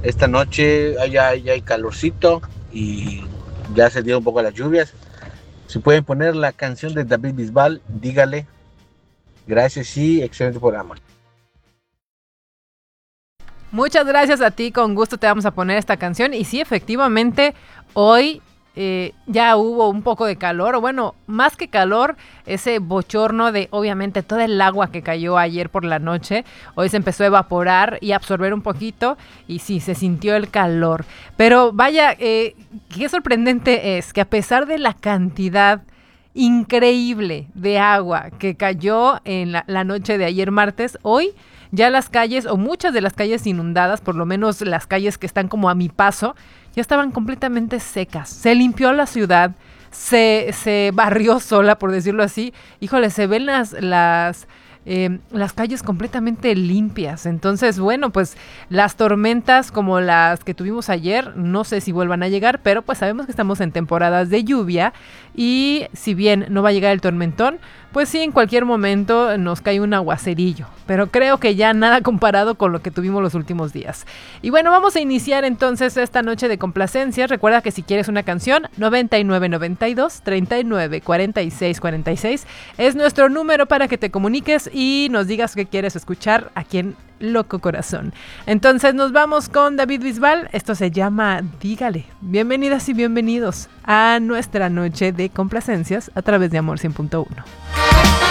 esta noche ya hay calorcito y ya se dieron un poco las lluvias. Si pueden poner la canción de David Bisbal, dígale. Gracias y excelente programa. Muchas gracias a ti, con gusto te vamos a poner esta canción. Y sí, efectivamente, hoy ya hubo un poco de calor, o bueno, más que calor, ese bochorno de obviamente todo el agua que cayó ayer por la noche, hoy se empezó a evaporar y absorber un poquito y sí, se sintió el calor. Pero vaya, qué sorprendente es que a pesar de la cantidad increíble de agua que cayó en la noche de ayer martes, hoy ya las calles, o muchas de las calles inundadas, por lo menos las calles que están como a mi paso, ya estaban completamente secas. Se limpió la ciudad, se barrió sola, por decirlo así. Híjole, se ven las calles completamente limpias. Entonces, bueno, pues las tormentas como las que tuvimos ayer, no sé si vuelvan a llegar, pero pues sabemos que estamos en temporadas de lluvia y si bien no va a llegar el tormentón, pues sí, en cualquier momento nos cae un aguacerillo, pero creo que ya nada comparado con lo que tuvimos los últimos días. Y bueno, vamos a iniciar entonces esta noche de complacencias. Recuerda que si quieres una canción, 9992 39 46 46 es nuestro número para que te comuniques y nos digas qué quieres escuchar aquí en Loco Corazón. Entonces nos vamos con David Bisbal. Esto se llama Dígale. Bienvenidas y bienvenidos a nuestra noche de complacencias a través de Amor 100.1.